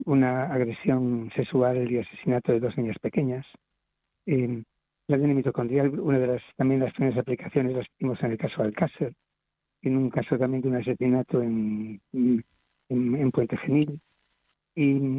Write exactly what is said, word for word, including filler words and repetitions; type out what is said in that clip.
una agresión sexual y asesinato de dos niñas pequeñas. Eh, la D N A mitocondrial, una de las también las primeras aplicaciones las vimos en el caso Alcácer, en un caso también de un asesinato en, en, en Puente Genil. Y